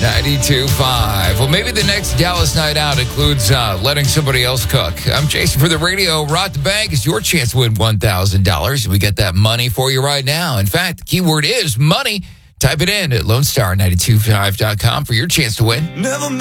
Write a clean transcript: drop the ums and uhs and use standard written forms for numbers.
92.5. Well, maybe the next Dallas night out includes letting somebody else cook. I'm Jason for the radio. Rock the Bank is your chance to win $1,000. We get that money for you right now. In fact, the keyword is money. Type it in at LoneStar925.com for your chance to win. Never